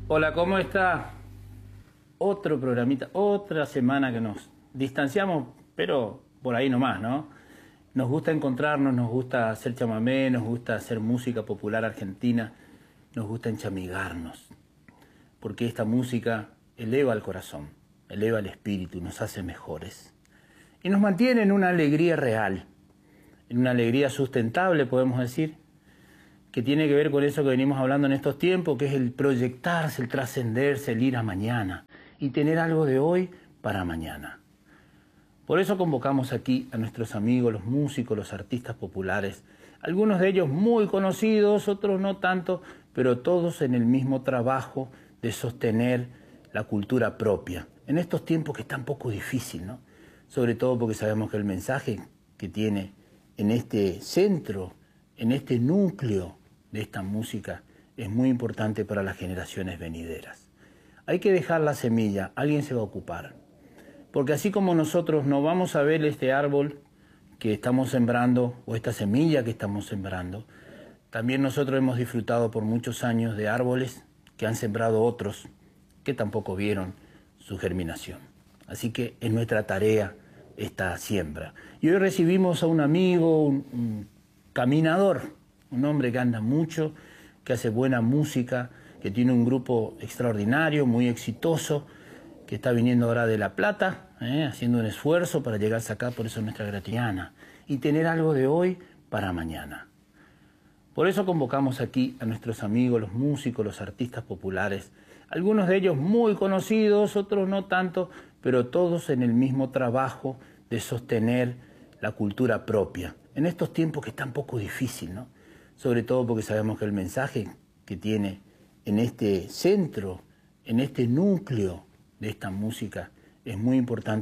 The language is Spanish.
Hola, ¿cómo está? Otro programita, otra semana que nos distanciamos, pero por ahí nomás, ¿no? Nos gusta encontrarnos, nos gusta hacer chamamé, nos gusta hacer música popular argentina, nos gusta enchamigarnos, porque esta música eleva el corazón, eleva el espíritu, nos hace mejores y nos mantiene en una alegría real, en una alegría sustentable, podemos decir, que tiene que ver con eso que venimos hablando en estos tiempos, que es el proyectarse, el trascenderse, el ir a mañana y tener algo de hoy para mañana. Por eso convocamos aquí a nuestros amigos, los músicos, los artistas populares, algunos de ellos muy conocidos, otros no tanto, pero todos en el mismo trabajo de sostener la cultura propia. En estos tiempos que es tan poco difícil, ¿no? Sobre todo porque sabemos que el mensaje que tiene en este centro, en este núcleo de esta música, es muy importante para las generaciones venideras. Hay que dejar la semilla, alguien se va a ocupar. Porque así como nosotros no vamos a ver este árbol que estamos sembrando o esta semilla que estamos sembrando, también nosotros hemos disfrutado por muchos años de árboles que han sembrado otros que tampoco vieron su germinación. Así que es nuestra tarea esta siembra. Y hoy recibimos a un amigo, un caminador, un hombre que anda mucho, que hace buena música, que tiene un grupo extraordinario, muy exitoso, que está viniendo ahora de La Plata, haciendo un esfuerzo para llegarse acá, por eso nuestra gratiana, y tener algo de hoy para mañana. Por eso convocamos aquí a nuestros amigos, los músicos, los artistas populares, algunos de ellos muy conocidos, otros no tanto, pero todos en el mismo trabajo de sostener la cultura propia. En estos tiempos que es tan poco difícil, ¿no? Sobre todo porque sabemos que el mensaje que tiene en este centro, en este núcleo de esta música, es muy importante.